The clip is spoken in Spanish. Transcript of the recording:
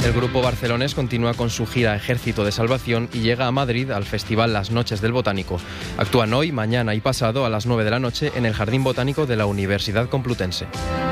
El grupo barcelonés continúa con su gira Ejército de Salvación y llega a Madrid al festival Las Noches del Botánico. Actúan hoy, mañana y pasado a las 9 de la noche en el Jardín Botánico de la Universidad Complutense.